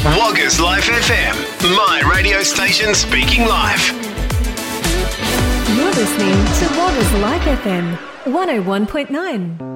Woggers Life FM, my radio station speaking live. You're listening to Woggers Life FM 101.9.